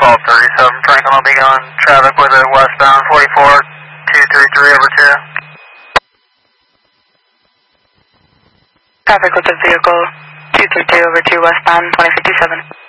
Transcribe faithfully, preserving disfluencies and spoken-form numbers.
twelve thirty-seven Franklin, I'll be going traffic with it westbound forty-four two thirty-three over two. Traffic with the vehicle two three two over two westbound twenty fifty-seven.